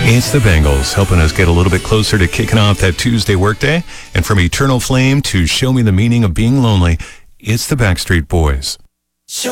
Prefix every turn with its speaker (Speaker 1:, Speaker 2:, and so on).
Speaker 1: It's the Bengals, helping us get a little bit closer to kicking off that Tuesday workday. And from Eternal Flame to Show Me the Meaning of Being Lonely, it's the Backstreet Boys.